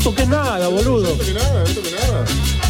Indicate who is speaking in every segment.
Speaker 1: toques nada, boludo.
Speaker 2: No toque nada, no toque nada.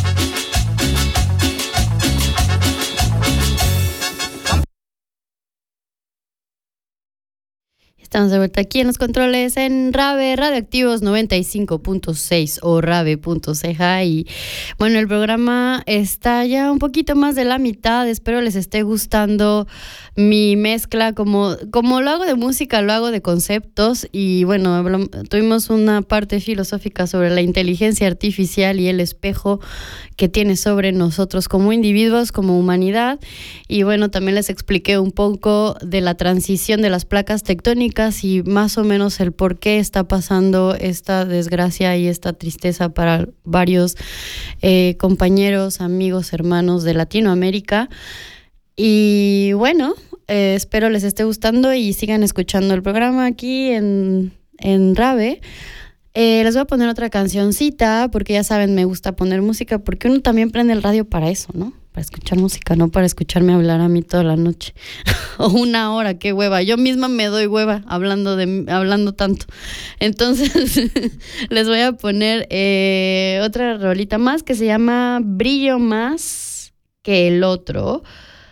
Speaker 3: Estamos de vuelta aquí en los controles en Rave, Radioactivos 95.6 o Rave.ceja. Y bueno, el programa está ya un poquito más de la mitad. Espero les esté gustando mi mezcla. Como lo hago de música, lo hago de conceptos. Y bueno, tuvimos una parte filosófica sobre la inteligencia artificial y el espejo que tiene sobre nosotros como individuos, como humanidad. Y bueno, también les expliqué un poco de la transición de las placas tectónicas y más o menos el por qué está pasando esta desgracia y esta tristeza para varios compañeros, amigos, hermanos de Latinoamérica. Y bueno, espero les esté gustando y sigan escuchando el programa aquí en Rave. Les voy a poner otra cancioncita porque ya saben, me gusta poner música porque uno también prende el radio para eso, ¿no? Para escuchar música, no para escucharme hablar a mí toda la noche. O una hora, qué hueva. Yo misma me doy hueva hablando tanto. Entonces, les voy a poner otra rolita más que se llama Brillo Más que el Otro,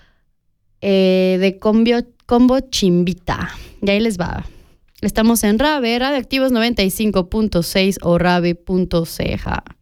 Speaker 3: de Combo Chimbita. Y ahí les va. Estamos en Rave, Radioactivos 95.6 o Rave.ceja.